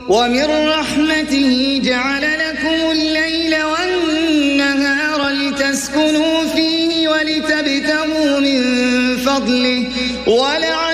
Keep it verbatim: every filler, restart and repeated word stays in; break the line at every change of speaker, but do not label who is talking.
ومن رحمته جعل لكم الليل والنهار لتسكنوا فيه ولتبتغوا من فضله ولعلكم